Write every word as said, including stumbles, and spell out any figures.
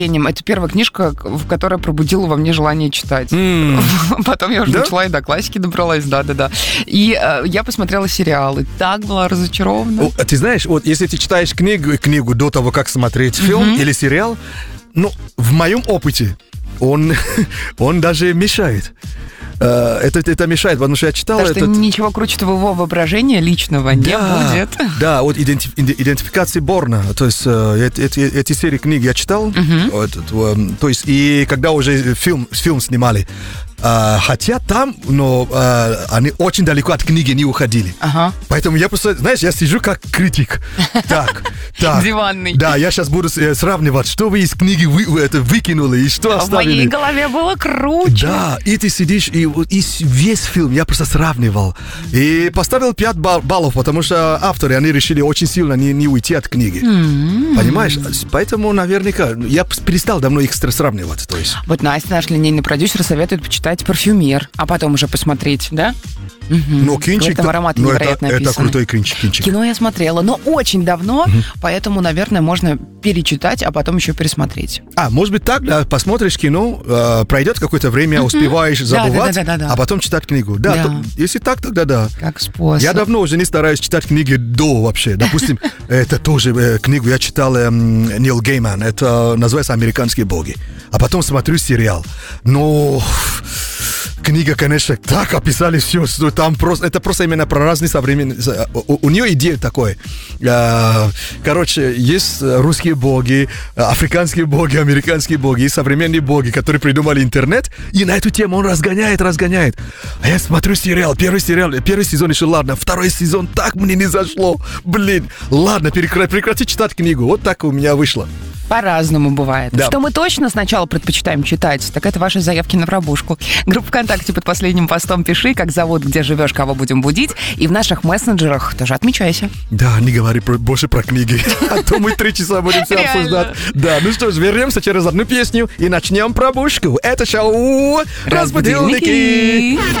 Это первая книжка, в которой пробудила во мне желание читать. Mm. Потом я уже да? начала и до классики добралась, да-да-да. И э, я посмотрела сериалы, так была разочарована. О, ты знаешь, вот если ты читаешь книгу, книгу до того, как смотреть фильм mm-hmm. или сериал, ну, в моем опыте он, он даже мешает. Это, это мешает, потому что я читал... Потому что этот... ничего круче твоего воображения личного не да, будет. Да, вот идентиф, идентификация Борна, то есть эти, эти, эти серии книг я читал, uh-huh. этот, то есть и когда уже фильм, фильм снимали, Uh, хотя там, но uh, они очень далеко от книги не уходили. Ага. Поэтому я просто, знаешь, я сижу как критик. Так, так. Диванный. Да, я сейчас буду сравнивать, что вы из книги вы, это, выкинули и что оставили. В моей голове было круче. Да, и ты сидишь, и, и весь фильм я просто сравнивал. И поставил пять баллов, потому что авторы, они решили очень сильно не, не уйти от книги. Mm-hmm. Понимаешь? Поэтому, наверняка, я перестал давно их сравнивать. То есть. Вот Настя, наш линейный продюсер, советует почитать «Парфюмер», а потом уже посмотреть, да? Угу. Но кинчик, там аромат но невероятно это, описан. это крутой кинчик, кинчик. Кино я смотрела, но очень давно, угу. поэтому, наверное, можно перечитать, а потом еще пересмотреть. А, может быть так, да, посмотришь кино, э, пройдет какое-то время, угу. успеваешь забывать, да, да, да, да, да. а потом читать книгу. Да, да. То, если так, тогда да. Как способ. Я давно уже не стараюсь читать книги до вообще. Допустим, это тоже книгу я читал Нил Гейман, это называется «Американские боги». А потом смотрю сериал. Но... Книга, конечно, так описали все, что там просто, это просто именно про разные современные, у, у нее идея такой, короче, есть русские боги, африканские боги, американские боги, есть современные боги, которые придумали интернет, и на эту тему он разгоняет, разгоняет, а я смотрю сериал, первый сериал, первый сезон еще ладно, второй сезон так мне не зашло, блин, ладно, прекрати, прекрати читать книгу, вот так у меня вышло. По-разному бывает. Да. Что мы точно сначала предпочитаем читать, так это ваши заявки на пробужку. Группа ВКонтакте под последним постом пиши, как зовут, где живешь, кого будем будить. И в наших мессенджерах тоже отмечайся. Да, не говори про, больше про книги, а то мы три часа будем все обсуждать. Да, ну что ж, вернемся через одну песню и начнем пробужку. Это шоу «Разбудилники».